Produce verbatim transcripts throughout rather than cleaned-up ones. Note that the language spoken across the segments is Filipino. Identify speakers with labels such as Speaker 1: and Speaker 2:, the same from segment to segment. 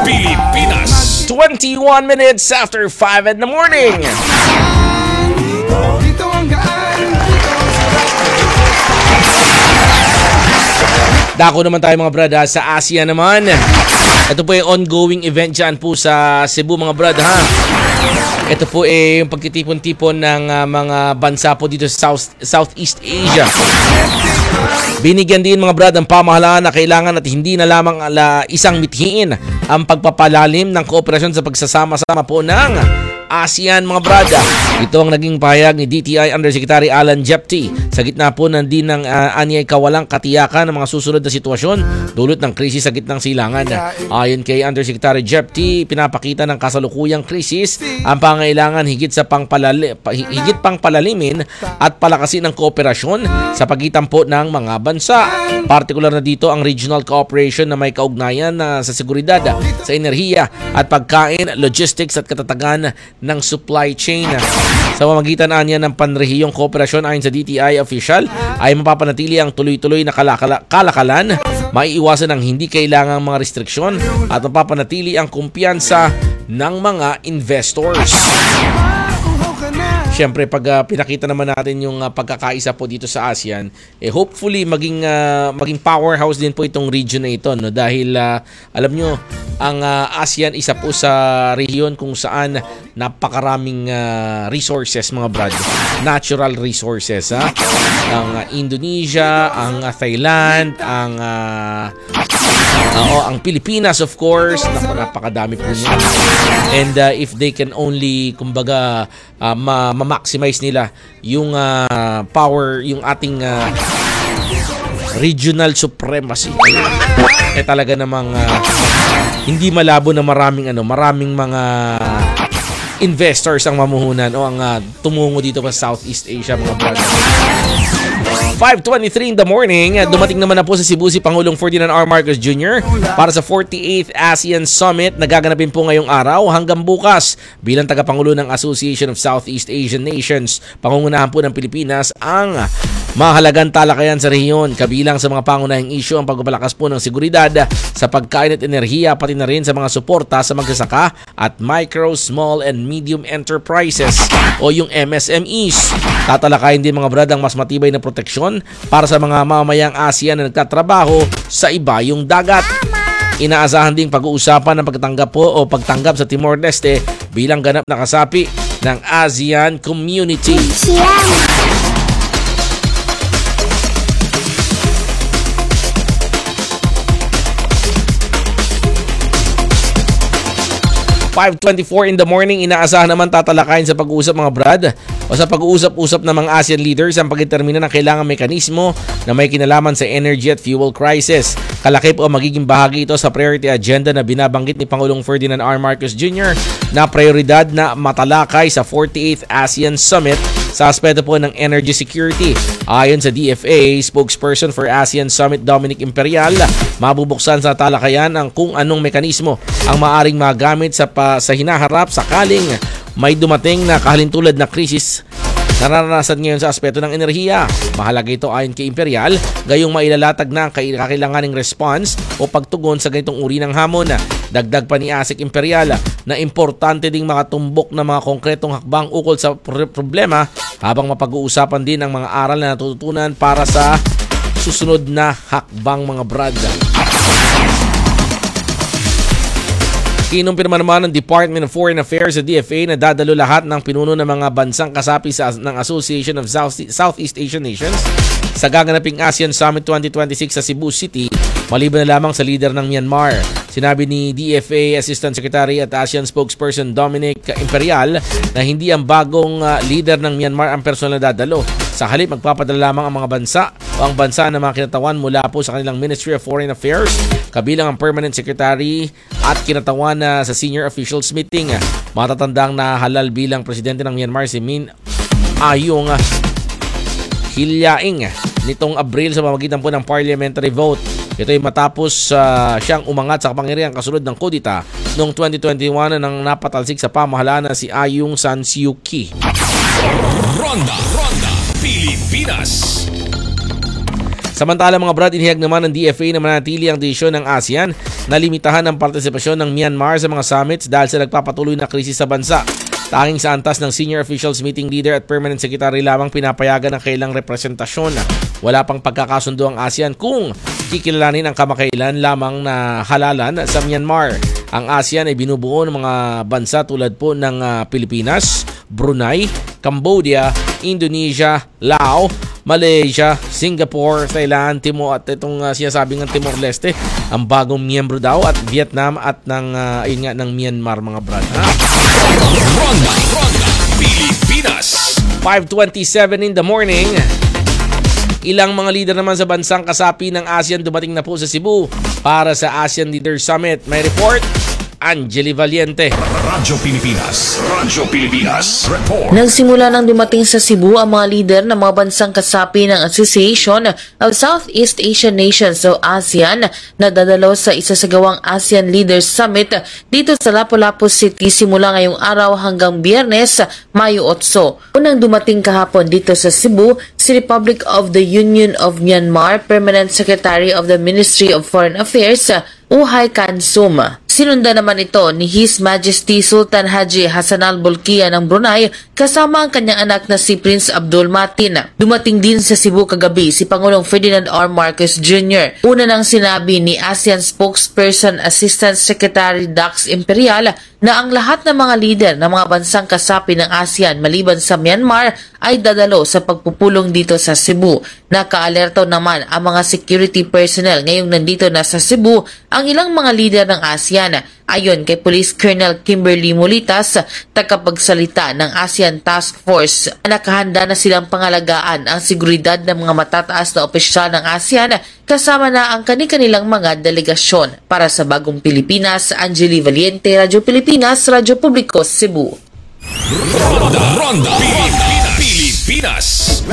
Speaker 1: Pilipinas.
Speaker 2: twenty-one minutes after five in the morning. Dako naman tayo mga brad ha, sa Asia naman. Ito po yung ongoing event dyan po sa Cebu mga brad ha. Ito po ay yung pagtitipon-tipon ng uh, mga bansa po dito sa South, Southeast Asia. Binigyan din mga brad ang pamahalaan na kailangan at hindi na lamang ala isang mithiin ang pagpapalalim ng kooperasyon sa pagsasama-sama po ng ASEAN mga brad. Ito ang naging pahayag ni D T I Undersecretary Alan Jepti sa gitna po ng din ng uh, anyay kawalang katiyakan ng mga susunod na sitwasyon dulot ng krisis sa gitnang silangan. Ayon kay Undersecretary Jepti, pinapakita ng kasalukuyang krisis ang pangailangan higit sa pangpalali, higit pang palalimin at palakasin ng kooperasyon sa pagitan po ng mga bansa. Partikular na dito ang regional cooperation na may kaugnayan uh, sa seguridad, sa enerhiya at pagkain, logistics at katatagan ng supply chain. Sa pamamagitan niya ng panrehiyong kooperasyon ayon sa D T I official ay mapapanatili ang tuloy-tuloy na kalakala- kalakalan, maiiwasan ang hindi kailangang mga restriksyon at mapapanatili ang kumpiyansa ng mga investors. Siyempre, pag uh, pinakita naman natin yung uh, pagkakaisa po dito sa ASEAN, eh hopefully maging uh, maging powerhouse din po itong region na ito, no? Dahil uh, alam nyo, ang uh, ASEAN isa po sa rehiyon kung saan napakaraming uh, resources mga brad, natural resources ha? Ang uh, Indonesia, ang uh, Thailand, ang uh, uh, oh, ang Pilipinas of course, Naku, napakadami po niya. And uh, if they can only kumbaga uh, ma- ma-maximize nila yung uh, power, yung ating uh, regional supremacy, eh talaga namang uh, hindi malabo na maraming ano, maraming mga investors ang mamuhunan o ang uh, tumungo dito sa Southeast Asia mga brother. five twenty-three in the morning, dumating naman na po sa Cebu si Pangulong Ferdinand R. Marcos Junior para sa forty-eighth ASEAN Summit na gaganapin po ngayong araw hanggang bukas bilang tagapangulo ng Association of Southeast Asian Nations. Pangungunahan po ng Pilipinas ang mahalagang talakayan sa rehiyon, kabilang sa mga pangunahing isyu ang pagpapalakas po ng seguridad sa pagkain at enerhiya, pati na rin sa mga suporta sa magsasaka at micro, small and medium enterprises o yung M S M Es. Tatalakayin din mga brad ang mas matibay na proteksyon para sa mga mamamayang ASEAN na nagtatrabaho sa ibayong dagat. Inaasahan ding pag-uusapan ng pagtanggap po o pagtanggap sa Timor-Leste bilang ganap na kasapi ng ASEAN Community. five twenty-four in the morning, inaasahan naman tatalakayin sa pag-uusap mga brad o sa pag-uusap-usap ng mga ASEAN leaders ang pagdetermina ng kailangang mekanismo na may kinalaman sa energy at fuel crisis. Kalakip o magiging bahagi ito sa priority agenda na binabanggit ni Pangulong Ferdinand R. Marcos Junior na prioridad na matalakay sa forty-eighth ASEAN Summit sa aspeto po ng energy security. Ayon sa D F A, spokesperson for ASEAN Summit Dominic Imperial, mabubuksan sa talakayan ang kung anong mekanismo ang maaring magamit sa, pa, sa hinaharap sakaling may dumating na kahalintulad na krisis nararanasan ngayon sa aspeto ng enerhiya. Mahalaga ito ayon kay Imperial, gayong mailalatag na ang kakailanganing response o pagtugon sa ganitong uri ng hamon. Dagdag pa ni ASEC Imperial na importante ding makatumbok ng mga konkretong hakbang ukol sa problema habang mapag-uusapan din ang mga aral na natututunan para sa susunod na hakbang mga brad. Kinumpirma naman ng Department of Foreign Affairs sa D F A na dadalo lahat ng pinuno ng mga bansang kasapi sa, ng Association of South, Southeast Asian Nations sa gaganaping ASEAN Summit twenty twenty-six sa Cebu City, maliban na lamang sa leader ng Myanmar. Sinabi ni D F A Assistant Secretary at ASEAN Spokesperson Dominic Imperial na hindi ang bagong uh, leader ng Myanmar ang personal na dadalo. Sa halip, magpapadala lamang ang mga bansa o ang bansa na mga kinatawan mula po sa kanilang Ministry of Foreign Affairs, kabilang ang Permanent Secretary at kinatawan na sa senior officials meeting. Matatandang na halal bilang presidente ng Myanmar si Min Aung Hlaing nitong Abril sa pamamagitan po ng parliamentary vote. Ito ay matapos uh, siyang umangat sa kapangyarihan kasunod ng kudita noong twenty twenty-one nang napatalsik sa pamahalaan na si Aung San Suu Kyi. Ronda, Ronda, Pilipinas. Samantala mga brad, inihag naman ng D F A na manatili ang desisyon ng ASEAN na limitahan ang partisipasyon ng Myanmar sa mga summits dahil sa nagpapatuloy na krisis sa bansa. Tanging sa antas ng Senior Officials Meeting Leader at Permanent Secretary lamang pinapayagan ng kailang representasyon. Wala pang pagkakasundo ang ASEAN kung kikilalanin ang kamakailan lamang na halalan sa Myanmar. Ang ASEAN ay binubuo ng mga bansa tulad po ng uh, Pilipinas, Brunei, Cambodia, Indonesia, Laos, Malaysia, Singapore, Thailand, Timor at itong uh, sinasabing ng Timor-Leste, ang bagong miyembro daw, at Vietnam at ng uh, ayun nga ng Myanmar mga brad. Ha?
Speaker 1: Ronda, Ronda, Pilipinas.
Speaker 2: five twenty-seven in the morning. Ilang mga leader naman sa bansang kasapi ng ASEAN dumating na po sa Cebu para sa ASEAN Leaders Summit. May report, Angeli Valiente.
Speaker 1: Radyo Pilipinas. Radyo Pilipinas. Report.
Speaker 3: Nagsimula nang dumating sa Cebu ang mga leader ng mga bansang kasapi ng Association of Southeast Asian Nations o ASEAN na dadalaw sa isasagawang ASEAN Leaders Summit dito sa Lapu-Lapu City simula ngayong araw hanggang Biyernes, Mayo eight. Unang dumating kahapon dito sa Cebu si Republic of the Union of Myanmar Permanent Secretary of the Ministry of Foreign Affairs, Uhay Kansum. Sinunda naman ito ni His Majesty Sultan Haji Hassanal Bolkiah ng Brunei kasama ang kanyang anak na si Prince Abdul Matin. Dumating din sa Cebu kagabi si Pangulong Ferdinand R. Marcos Junior Una nang sinabi ni ASEAN Spokesperson Assistant Secretary Dax Imperial na ang lahat ng mga leader ng mga bansang kasapi ng ASEAN maliban sa Myanmar ay dadalo sa pagpupulong dito sa Cebu. Nakaalerto naman ang mga security personnel ngayong nandito na sa Cebu ang ilang mga leader ng ASEAN. Ayon kay Police Colonel Kimberly Molitas, tagapagsalita ng ASEAN Task Force, nakahanda na silang pangalagaan ang seguridad ng mga matataas na opisyal ng ASEAN kasama na ang kani-kanilang mga delegasyon. Para sa Bagong Pilipinas, Angeli Valiente, Radyo Pilipinas, Radyo Publiko, Cebu.
Speaker 1: Ronda, Ronda, Pilipinas. Pilipinas.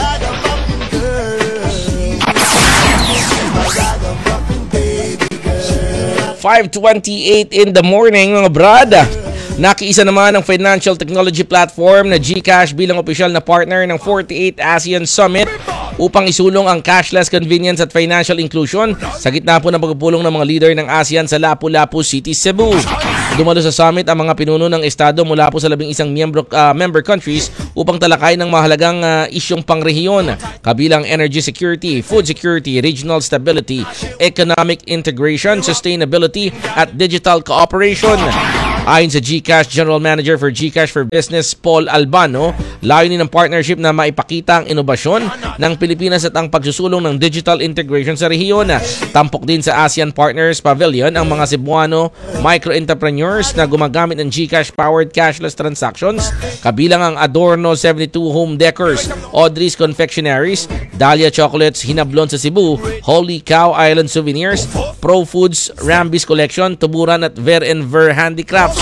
Speaker 2: five twenty-eight in the morning mga brad. Nakiisa naman ang financial technology platform na GCash bilang opisyal na partner ng forty-eighth ASEAN Summit upang isulong ang cashless convenience at financial inclusion sa gitna po ng pagpupulong ng mga leader ng ASEAN sa Lapu-Lapu City, Cebu. Dumalo sa summit ang mga pinuno ng estado mula po sa labing isang miyembro, uh, member countries upang talakay ng mahalagang uh, isyong pangrehiyon kabilang energy security, food security, regional stability, economic integration, sustainability at digital cooperation. Ayon sa GCash General Manager for GCash for Business, Paul Albano, layunin ng partnership na maipakita ang inobasyon ng Pilipinas at ang pagsusulong ng digital integration sa rehiyon. Tampok din sa ASEAN Partners Pavilion ang mga Cebuano micro-entrepreneurs na gumagamit ng GCash-powered cashless transactions, kabilang ang Adorno seventy-two Home Decors, Audrey's Confectionaries, Dahlia Chocolates, Hinablon sa Cebu, Holy Cow Island Souvenirs, Pro Foods, Rambis Collection, Tuburan at Ver and Ver Handicrafts.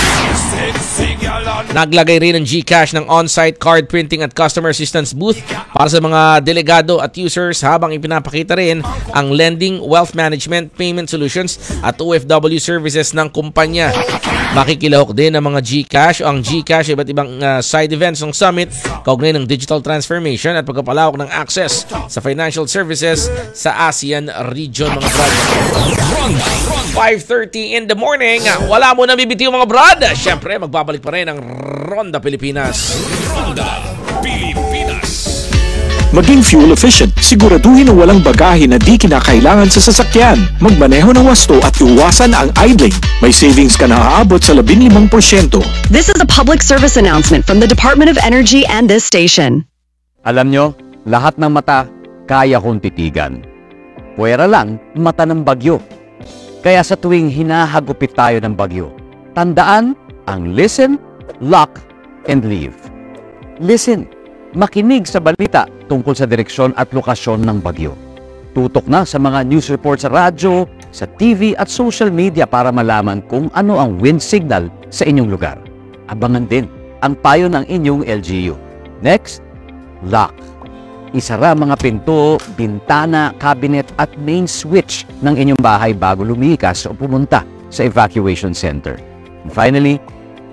Speaker 2: Naglagay rin ng GCash ng on-site card printing at customer assistance booth para sa mga delegado at users habang ipinapakita rin ang lending, wealth management, payment solutions at O F W services ng kumpanya. Makikilahok din ang mga GCash o ang GCash iba't ibang uh, side events ng summit kaugnay ng digital transformation at pagpapalawak ng access sa financial services sa ASEAN region mga brad. five thirty in the morning. Wala mo na bibitiw mga brad. Siyempre, magbabalik pa rin ang Ronda Pilipinas.
Speaker 1: Ronda Pilipinas.
Speaker 4: Maging fuel efficient, siguraduhin na walang bagahe na di kinakailangan sa sasakyan. Magmaneho ng wasto at iwasan ang idling. May savings ka na aabot sa labing limang porsyento.
Speaker 5: This is a public service announcement from the Department of Energy and this station.
Speaker 6: Alam nyo, lahat ng mata kaya kong titigan. Puwera lang, mata ng bagyo. Kaya sa tuwing hinahagupit tayo ng bagyo, tandaan ang listen, lock, and leave. Listen, makinig sa balita tungkol sa direksyon at lokasyon ng bagyo. Tutok na sa mga news report sa radyo, sa T V at social media para malaman kung ano ang wind signal sa inyong lugar. Abangan din ang payo ng inyong L G U. Next, lock. Isara mga pinto, bintana, cabinet at main switch ng inyong bahay bago lumikas o pumunta sa evacuation center. And finally,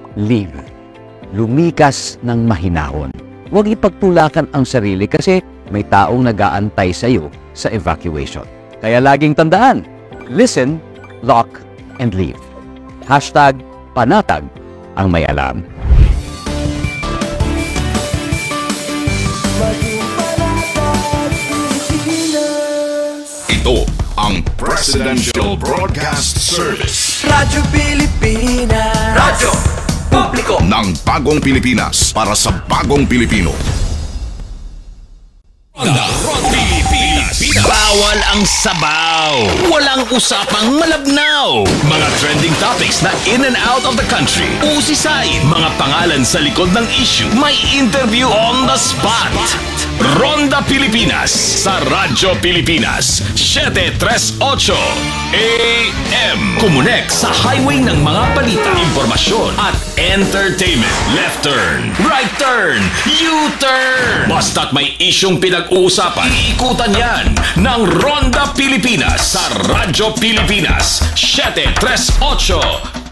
Speaker 6: leave. Lumikas ng mahinahon. Huwag ipagtulakan ang sarili kasi may taong nag-aantay sa iyo sa evacuation. Kaya laging tandaan, listen, lock, and leave. Hashtag panatag ang may alam.
Speaker 1: Ito ang Presidential Broadcast Service
Speaker 7: Radyo Pilipinas. Radyo Publiko
Speaker 1: ng Bagong Pilipinas para sa Bagong Pilipino. Ronda Pilipinas.
Speaker 8: Bawal ang sabaw. Walang usapang malabnaw. Mga trending topics na in and out of the country. Usisay. Mga pangalan sa likod ng issue. May interview on the spot. Ronda Pilipinas sa Radyo Pilipinas seven thirty-eight A M. Kumunek sa highway ng mga balita, impormasyon at entertainment. Left turn, right turn, U-turn. Basta't may isyong pinag-uusapan, iikutan yan ng Ronda Pilipinas sa Radyo Pilipinas seven thirty-eight